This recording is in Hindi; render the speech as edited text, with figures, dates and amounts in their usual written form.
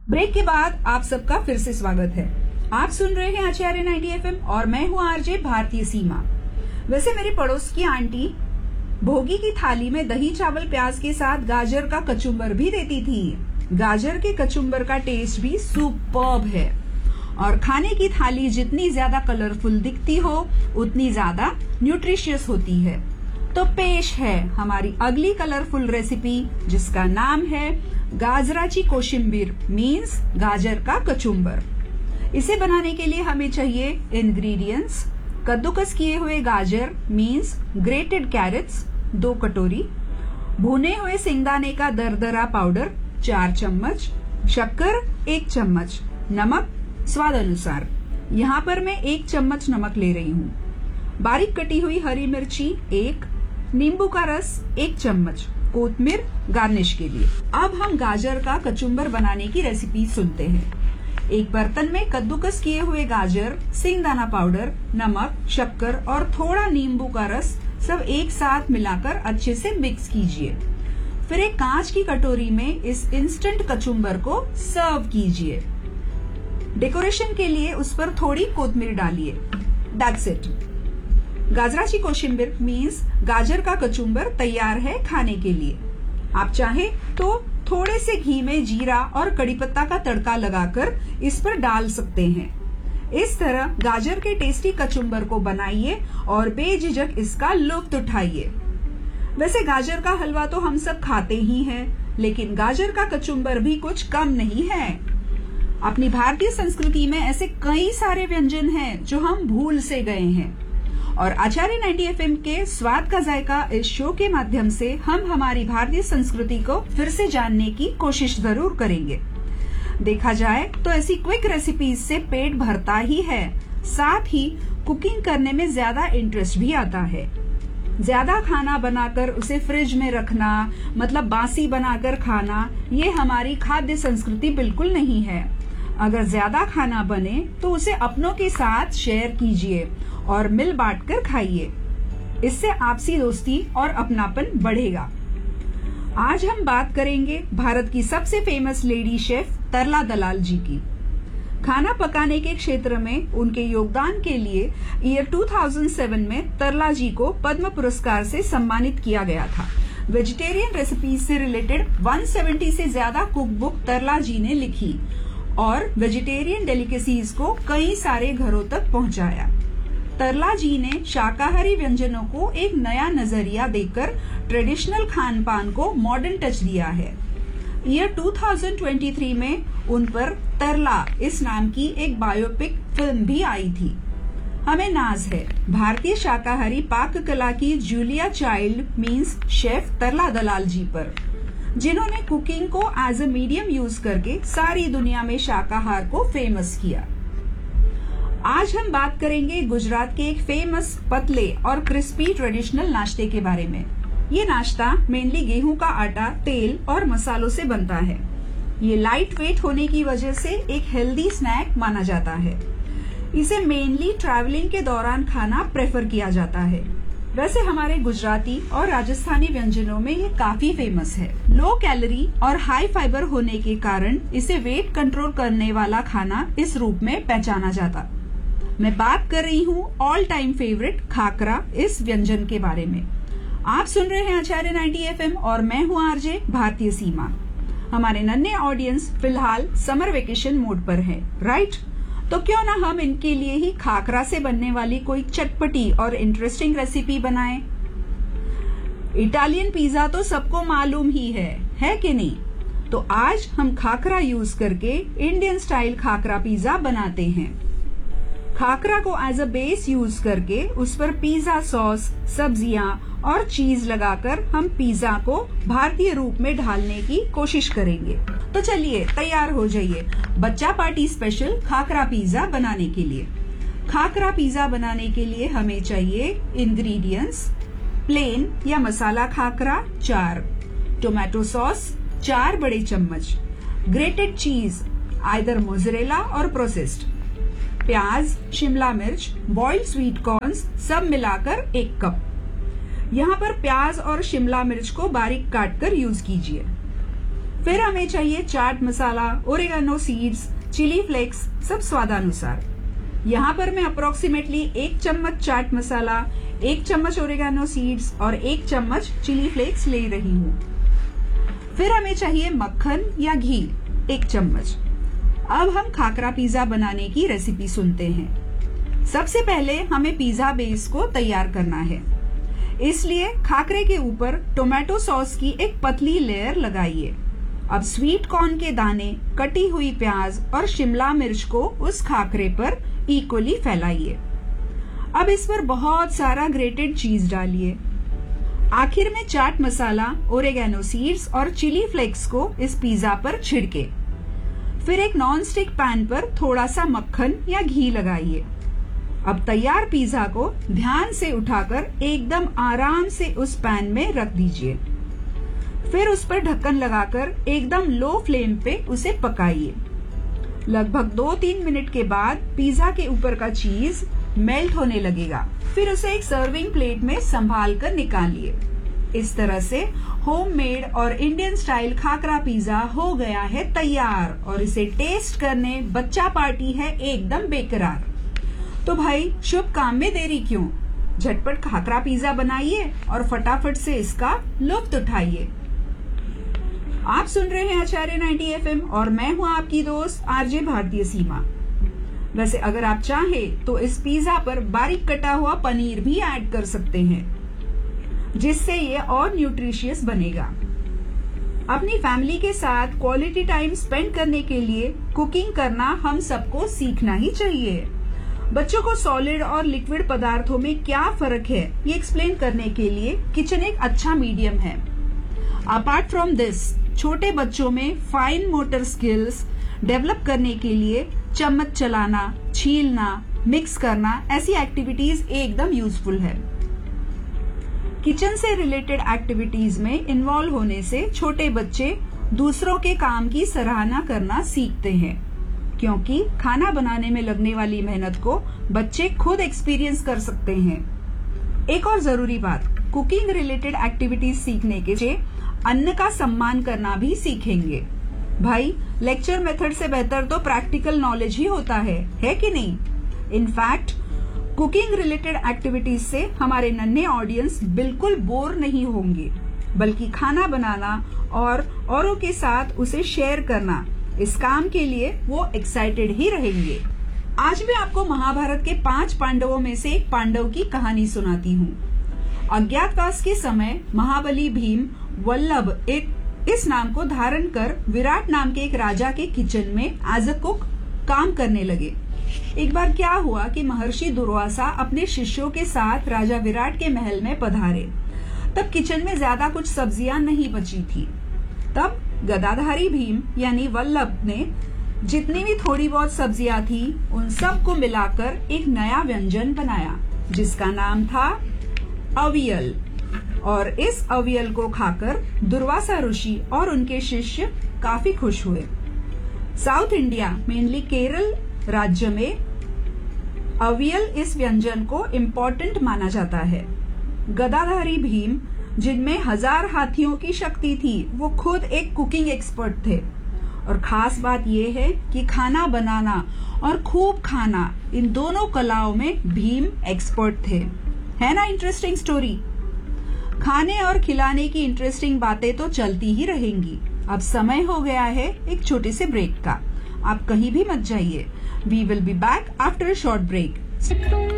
ब्रेक के बाद आप सबका फिर से स्वागत है। आप सुन रहे हैं आचार्य 90 एफएम और मैं हूँ आरजे भारतीय सीमा। वैसे मेरे पड़ोस की आंटी भोगी की थाली में दही चावल प्याज के साथ गाजर का कचुम्बर भी देती थी। गाजर के कचुम्बर का टेस्ट भी सुपर्ब है और खाने की थाली जितनी ज्यादा कलरफुल दिखती हो उतनी ज्यादा न्यूट्रिशियस होती है। तो पेश है हमारी अगली कलरफुल रेसिपी जिसका नाम है गाजराची कोशिम्बीर मीन्स गाजर का कचुम्बर। इसे बनाने के लिए हमें चाहिए इंग्रेडिएंट्स: कद्दूकस किए हुए गाजर मीन्स ग्रेटेड कैरेट्स 2 कटोरी, भुने हुए सिंगदाने का दरदरा पाउडर 4 चम्मच, शक्कर 1 चम्मच, नमक स्वाद अनुसार। यहाँ पर मैं 1 चम्मच नमक ले रही हूँ। बारीक कटी हुई हरी मिर्ची 1, नींबू का रस 1 चम्मच, कोतमीर गार्निश के लिए। अब हम गाजर का कचुम्बर बनाने की रेसिपी सुनते हैं। एक बर्तन में कद्दूकस किए हुए गाजर, सिंगदाना पाउडर, नमक, शक्कर और थोड़ा नींबू का रस सब एक साथ मिलाकर अच्छे से मिक्स कीजिए। फिर एक कांच की कटोरी में इस इंस्टेंट कचुम्बर को सर्व कीजिए। डेकोरेशन के लिए उस पर थोड़ी कोतमीर डालिए। That's it. गाजराची कोशिम्बीर मीन्स गाजर का कचुम्बर तैयार है खाने के लिए। आप चाहें तो थोड़े से घी में जीरा और कड़ी पत्ता का तड़का लगाकर इस पर डाल सकते हैं। इस तरह गाजर के टेस्टी कचुम्बर को बनाइए और बेझिझक इसका लुत्फ उठाइए। वैसे गाजर का हलवा तो हम सब खाते ही हैं, लेकिन गाजर का कचुम्बर भी कुछ कम नहीं है। अपनी भारतीय संस्कृति में ऐसे कई सारे व्यंजन हैं जो हम भूल से गए हैं और आचार्य 90 एफएम के स्वाद का जायका इस शो के माध्यम से हम हमारी भारतीय संस्कृति को फिर से जानने की कोशिश जरूर करेंगे। देखा जाए तो ऐसी क्विक रेसिपीज से पेट भरता ही है, साथ ही कुकिंग करने में ज्यादा इंटरेस्ट भी आता है। ज्यादा खाना बनाकर उसे फ्रिज में रखना मतलब बासी बनाकर खाना, ये हमारी खाद्य संस्कृति बिल्कुल नहीं है। अगर ज्यादा खाना बने तो उसे अपनों के साथ शेयर कीजिए और मिल बांट कर खाइए। इससे आपसी दोस्ती और अपनापन बढ़ेगा। आज हम बात करेंगे भारत की सबसे फेमस लेडी शेफ तरला दलाल जी की। खाना पकाने के क्षेत्र में उनके योगदान के लिए ईयर 2007 में तरला जी को पद्म पुरस्कार से सम्मानित किया गया था। वेजिटेरियन रेसिपीज से रिलेटेड 170 से ज्यादा कुक बुक तरला जी ने लिखी और वेजिटेरियन डेलिकेसीज को कई सारे घरों तक पहुंचाया। तरला जी ने शाकाहारी व्यंजनों को एक नया नजरिया देकर ट्रेडिशनल खान पान को मॉडर्न टच दिया है। ईयर 2023 में उन पर तरला इस नाम की एक बायोपिक फिल्म भी आई थी। हमें नाज है भारतीय शाकाहारी पाक कला की जूलिया चाइल्ड मीन्स शेफ तरला दलाल जी पर, जिन्होंने कुकिंग को एज अ मीडियम यूज करके सारी दुनिया में शाकाहार को फेमस किया। आज हम बात करेंगे गुजरात के एक फेमस पतले और क्रिस्पी ट्रेडिशनल नाश्ते के बारे में। ये नाश्ता मेनली गेहूं का आटा, तेल और मसालों से बनता है। ये लाइट वेट होने की वजह से एक हेल्दी स्नैक माना जाता है। इसे मेनली ट्रैवलिंग के दौरान खाना प्रेफर किया जाता है। वैसे हमारे गुजराती और राजस्थानी व्यंजनों में ये काफी फेमस है। लो कैलोरी और हाई फाइबर होने के कारण इसे वेट कंट्रोल करने वाला खाना इस रूप में पहचाना जाता। मैं बात कर रही हूँ ऑल टाइम फेवरेट खाकरा इस व्यंजन के बारे में। आप सुन रहे हैं आचार्य 90 एफएम और मैं हूँ आरजे भारतीय सीमा। हमारे नन्हे ऑडियंस फिलहाल समर वेकेशन मोड पर है, राइट? तो क्यों ना हम इनके लिए ही खाकरा से बनने वाली कोई चटपटी और इंटरेस्टिंग रेसिपी बनाएं। इटालियन पिज्जा तो सबको मालूम ही है कि नहीं? तो आज हम खाकरा यूज करके इंडियन स्टाइल खाकरा पिज्जा बनाते हैं। खाकरा को एज अ बेस यूज करके उस पर पिज्जा सॉस, सब्जियां और चीज लगाकर हम पिज्जा को भारतीय रूप में ढालने की कोशिश करेंगे। तो चलिए तैयार हो जाइए बच्चा पार्टी स्पेशल खाकरा पिज्जा बनाने के लिए। खाकरा पिज्जा बनाने के लिए हमें चाहिए इंग्रेडिएंट्स: प्लेन या मसाला खाकरा 4, टोमेटो सॉस 4 बड़े चम्मच, ग्रेटेड चीज आइदर मोज़रेला और प्रोसेस्ड, प्याज, शिमला मिर्च, बॉइल्ड स्वीट कॉर्न्स सब मिलाकर 1 कप। यहाँ पर प्याज और शिमला मिर्च को बारीक काटकर यूज कीजिए। फिर हमें चाहिए chaat masala, oregano seeds, chilli flakes, सब स्वादानुसार। यहाँ पर मैं अप्रोक्सीमेटली 1 चम्मच चाट मसाला, 1 चम्मच ओरिगानो सीड्स और 1 चम्मच चिली फ्लेक्स ले रही हूँ। फिर हमें चाहिए मक्खन या घी, 1 चम्मच। अब हम खाकरा पिज्जा बनाने की रेसिपी सुनते हैं। सबसे पहले हमें पिज्जा बेस को तैयार करना है, इसलिए खाकरे के ऊपर टोमेटो सॉस की एक पतली लेयर लगाइए। अब स्वीट कॉर्न के दाने, कटी हुई प्याज और शिमला मिर्च को उस खाकरे पर इक्वली फैलाइए। अब इस पर बहुत सारा ग्रेटेड चीज डालिए। आखिर में चाट मसाला, ओरेगानो सीड्स और चिली फ्लेक्स को इस पिज्जा पर छिड़के। फिर एक नॉन स्टिक पैन पर थोड़ा सा मक्खन या घी लगाइए। अब तैयार पिज्जा को ध्यान से उठाकर एकदम आराम से उस पैन में रख दीजिए। फिर उस पर ढक्कन लगाकर एकदम लो फ्लेम पे उसे पकाइए। लगभग 2-3 मिनट के बाद पिज्जा के ऊपर का चीज मेल्ट होने लगेगा। फिर उसे एक सर्विंग प्लेट में संभाल कर निकालिए। इस तरह से होममेड और इंडियन स्टाइल खाकरा पिज्जा हो गया है तैयार और इसे टेस्ट करने बच्चा पार्टी है एकदम बेकरार। तो भाई शुभ काम में देरी क्यों, झटपट खाकरा पिज्जा बनाइए और फटाफट से इसका लुत्फ उठाइए। आप सुन रहे हैं आचार्य 90 FM और मैं हूं आपकी दोस्त आरजे भारतीय सीमा। वैसे अगर आप चाहें तो इस पिज्जा पर बारीक कटा हुआ पनीर भी ऐड कर सकते हैं, जिससे ये और न्यूट्रिशियस बनेगा। अपनी फैमिली के साथ क्वालिटी टाइम स्पेंड करने के लिए कुकिंग करना हम सबको सीखना ही चाहिए। बच्चों को सॉलिड और लिक्विड पदार्थों में क्या फर्क है ये एक्सप्लेन करने के लिए किचन एक अच्छा मीडियम है। अपार्ट फ्रॉम दिस, छोटे बच्चों में फाइन मोटर स्किल्स डेवलप करने के लिए चम्मच चलाना, छीलना, मिक्स करना ऐसी एक्टिविटीज एकदम यूजफुल है। किचन से रिलेटेड एक्टिविटीज में इन्वॉल्व होने से छोटे बच्चे दूसरों के काम की सराहना करना सीखते हैं, क्योंकि खाना बनाने में लगने वाली मेहनत को बच्चे खुद एक्सपीरियंस कर सकते हैं। एक और जरूरी बात, कुकिंग रिलेटेड एक्टिविटीज सीखने के लिए अन्न का सम्मान करना भी सीखेंगे। भाई लेक्चर मेथड से बेहतर तो प्रैक्टिकल नॉलेज ही होता है कि नहीं? इनफैक्ट कुकिंग रिलेटेड एक्टिविटीज से हमारे नन्हे ऑडियंस बिल्कुल बोर नहीं होंगे, बल्कि खाना बनाना और औरों के साथ उसे शेयर करना, इस काम के लिए वो एक्साइटेड ही रहेंगे। आज मैं आपको महाभारत के 5 पांडवों में से एक पांडव की कहानी सुनाती हूँ। अज्ञातवास के समय महाबली भीम वल्लभ इस नाम को धारण कर विराट नाम के एक राजा के किचन में एज अ कुक काम करने लगे। एक बार क्या हुआ कि महर्षि दुर्वासा अपने शिष्यों के साथ राजा विराट के महल में पधारे। तब किचन में ज्यादा कुछ सब्जियां नहीं बची थी। तब गदाधारी भीम यानी वल्लभ ने जितनी भी थोड़ी बहुत सब्जियां थी उन सबको मिलाकर एक नया व्यंजन बनाया, जिसका नाम था अवियल। और इस अवियल को खाकर दुर्वासा ऋषि और उनके शिष्य काफी खुश हुए। साउथ इंडिया, मेनली केरल राज्य में अवियल इस व्यंजन को इम्पोर्टेंट माना जाता है। गदाधारी भीम, जिनमें 1000 हाथियों की शक्ति थी, वो खुद एक कुकिंग एक्सपर्ट थे। और खास बात यह है कि खाना बनाना और खूब खाना, इन दोनों कलाओं में भीम एक्सपर्ट थे। है ना इंटरेस्टिंग स्टोरी? खाने और खिलाने की इंटरेस्टिंग बातें तो चलती ही रहेंगी। अब समय हो गया है एक छोटे से ब्रेक का। आप कहीं भी मत जाइए। We will be back after a short break.